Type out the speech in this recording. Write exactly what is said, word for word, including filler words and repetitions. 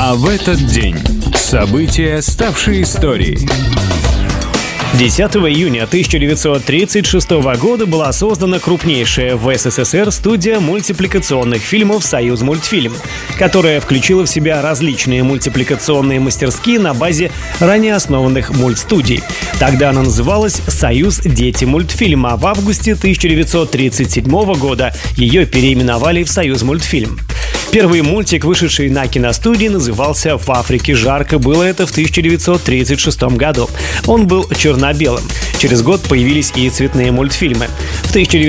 А в этот день события, ставшие историей. десятого июня тысяча девятьсот тридцать шестого года была создана крупнейшая в СССР студия мультипликационных фильмов «Союзмультфильм», которая включила в себя различные мультипликационные мастерские на базе ранее основанных мультстудий. Тогда она называлась «Союз Дети мультфильма», а в августе тысяча девятьсот тридцать седьмого года ее переименовали в «Союзмультфильм». Первый мультик, вышедший на киностудии, назывался «В Африке жарко». Было это в тысяча девятьсот тридцать шестом году. Он был черно-белым. Через год появились и цветные мультфильмы. В тысяча девятьсот